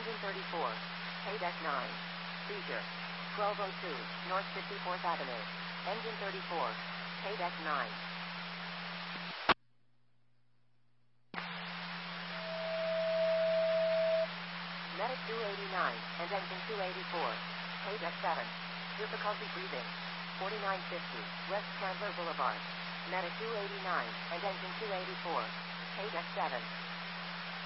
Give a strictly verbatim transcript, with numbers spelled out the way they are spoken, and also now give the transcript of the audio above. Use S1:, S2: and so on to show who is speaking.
S1: Engine thirty-four. Paydeck nine. Seizure. twelve oh two, North fifty-fourth Avenue. Engine thirty-four. Paydeck nine. Medic two eighty-nine, and engine two eighty-four. Paydeck seven. Difficulty breathing. forty-nine fifty, West Chandler Boulevard. Medic two eighty-nine, and engine two eighty-four. Paydeck seven.